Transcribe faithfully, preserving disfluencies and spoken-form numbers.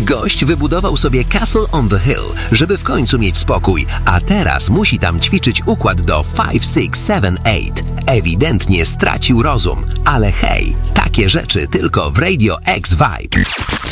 Gość wybudował sobie Castle on the Hill, żeby w końcu mieć spokój, a teraz musi tam ćwiczyć układ do pięć, sześć, siedem, osiem. Ewidentnie stracił rozum, ale hej, takie rzeczy tylko w Radio X Vibe.